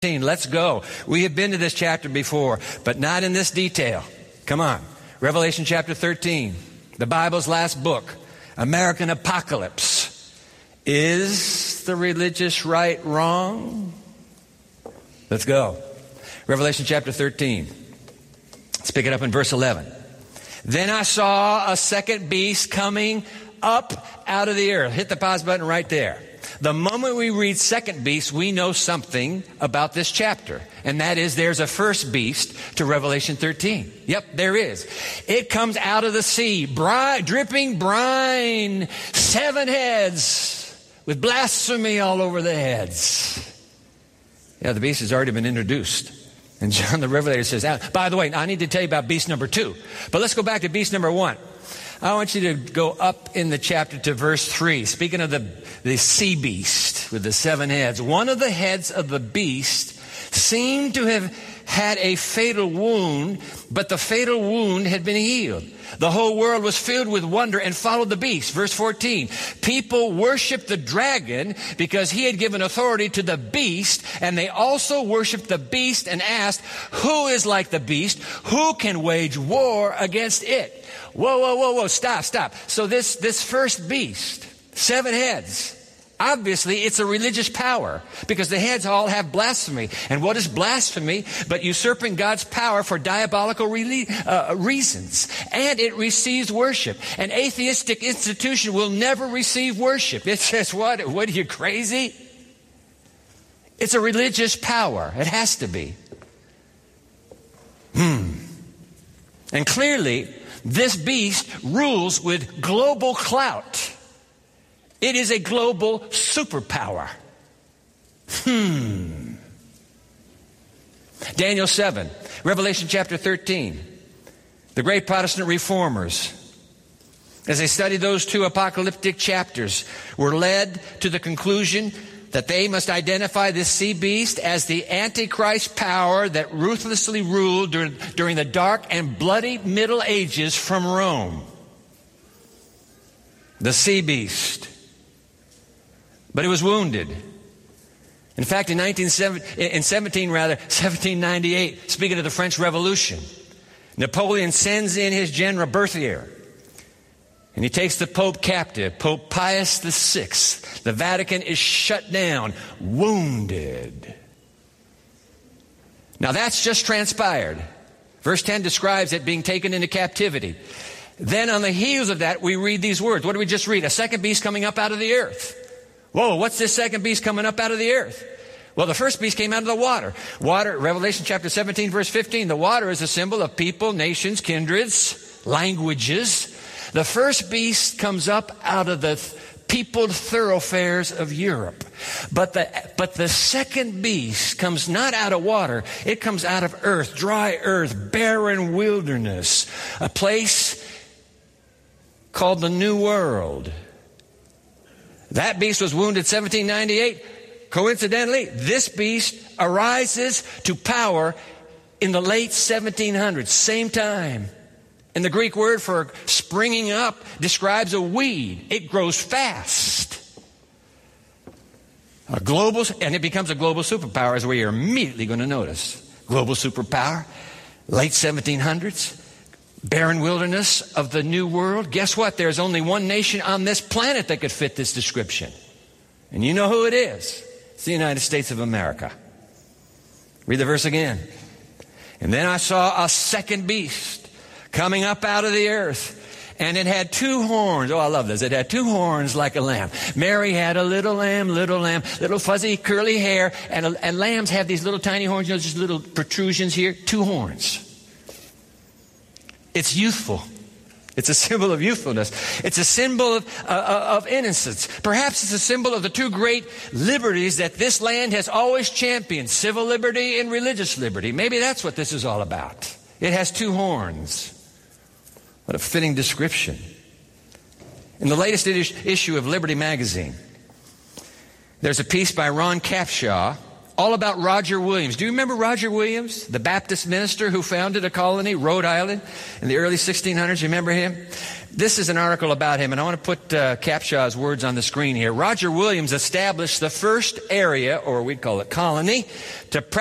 Let's go. We have been to this chapter before, but not in this detail. Come on. Revelation chapter 13, the Bible's last book, American apocalypse. Is the religious right wrong? Let's go. Revelation chapter 13. Let's pick it up in verse 11. Then I saw a second beast coming up out of the earth. Hit the pause button right there. The moment we read second beast, we know something about this chapter. And that is there's a first beast to Revelation 13. Yep, there is. It comes out of the sea, dripping brine, 7 heads, with blasphemy all over the heads. Yeah, the beast has already been introduced. And John the Revelator says, by the way, I need to tell you about beast number 2. But let's go back to beast number 1. I want you to go up in the chapter to verse 3. Speaking of the sea beast with the 7 heads. One of the heads of the beast seemed to have had a fatal wound, but the fatal wound had been healed. The whole world was filled with wonder and followed the beast. Verse 14. People worshiped the dragon because he had given authority to the beast, and they also worshiped the beast and asked, who is like the beast? Who can wage war against it? Whoa, stop. So this first beast, 7 heads, obviously it's a religious power because the heads all have blasphemy. And what is blasphemy but usurping God's power for diabolical reasons? And it receives worship. An atheistic institution will never receive worship. It says, what are you, crazy? It's a religious power. It has to be. And clearly, this beast rules with global clout. It is a global superpower. Daniel 7, Revelation chapter 13. The great Protestant reformers, as they studied those 2 apocalyptic chapters, were led to the conclusion that they must identify this sea beast as the Antichrist power that ruthlessly ruled during the dark and bloody Middle Ages from Rome. The sea beast. But it was wounded. In fact, in 1798, speaking of the French Revolution, Napoleon sends in his general Berthier. And he takes the Pope captive, Pope Pius VI. The Vatican is shut down, wounded. Now that's just transpired. Verse 10 describes it being taken into captivity. Then on the heels of that, we read these words. What did we just read? A second beast coming up out of the earth. Whoa, what's this second beast coming up out of the earth? Well, the first beast came out of the water. Water, Revelation chapter 17, verse 15. The water is a symbol of people, nations, kindreds, languages. The first beast comes up out of the peopled thoroughfares of Europe. But the second beast comes not out of water. It comes out of earth, dry earth, barren wilderness. A place called the New World. That beast was wounded 1798. Coincidentally, this beast arises to power in the late 1700s, same time. And the Greek word for springing up describes a weed. It grows fast. And it becomes a global superpower, as we are immediately going to notice. Global superpower, late 1700s, barren wilderness of the New World. Guess what? There's only one nation on this planet that could fit this description. And you know who it is. It's the United States of America. Read the verse again. And then I saw a second beast coming up out of the earth. And it had 2 horns. Oh, I love this. It had 2 horns like a lamb. Mary had a little lamb, little fuzzy curly hair. And lambs have these little tiny horns, just little protrusions here. 2 horns. It's youthful. It's a symbol of youthfulness. It's a symbol of innocence. Perhaps it's a symbol of the 2 great liberties that this land has always championed. Civil liberty and religious liberty. Maybe that's what this is all about. It has 2 horns. What a fitting description. In the latest issue of Liberty magazine, there's a piece by Ron Capshaw, all about Roger Williams. Do you remember Roger Williams, the Baptist minister who founded a colony, Rhode Island, in the early 1600s? You remember him? This is an article about him, and I want to put Capshaw's words on the screen here. Roger Williams established the first area, or we'd call it colony, to